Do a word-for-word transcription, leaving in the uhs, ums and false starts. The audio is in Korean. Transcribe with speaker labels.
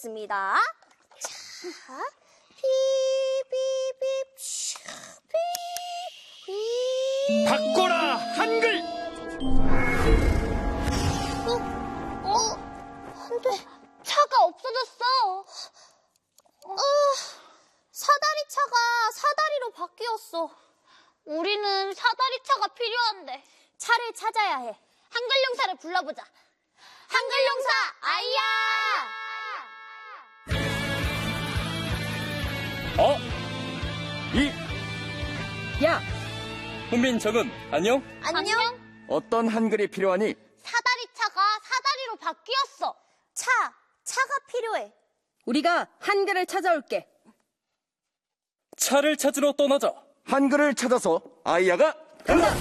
Speaker 1: 해보겠습니다. 자, 삐삐삐, 삐삐.
Speaker 2: 바꿔라, 한글!
Speaker 1: 어, 어, 안 돼. 차가 없어졌어. 어, 사다리 차가 사다리로 바뀌었어.
Speaker 3: 우리는 사다리 차가 필요한데.
Speaker 1: 차를 찾아야 해.
Speaker 3: 한글 용사를 불러보자. 한글 용사 아이야!
Speaker 2: 어? 이,
Speaker 4: 야,
Speaker 2: 훈민정음, 안녕?
Speaker 1: 안녕?
Speaker 2: 어떤 한글이 필요하니?
Speaker 3: 사다리 차가 사다리로 바뀌었어.
Speaker 1: 차, 차가 필요해.
Speaker 4: 우리가 한글을 찾아올게.
Speaker 2: 차를 찾으러 떠나자.
Speaker 5: 한글을 찾아서 아이야가 간다.